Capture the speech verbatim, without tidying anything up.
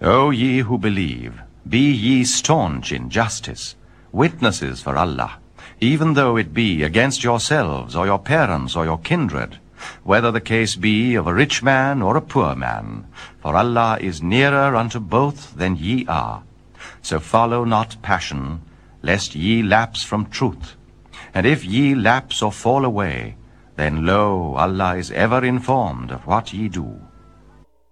O ye who believe, be ye staunch in justice, witnesses for Allah, even though it be against yourselves or your parents or your kindred, whether the case be of a rich man or a poor man, for Allah is nearer unto both than ye are. So follow not passion, lest ye lapse from truth. And if ye lapse or fall away, then lo, Allah is ever informed of what ye do.